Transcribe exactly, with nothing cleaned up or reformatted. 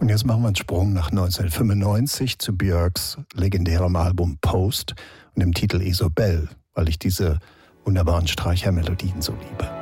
Und jetzt machen wir einen Sprung nach neunzehnhundertfünfundneunzig zu Björks legendärem Album Post und dem Titel Isobel, weil ich diese wunderbaren Streichermelodien so liebe.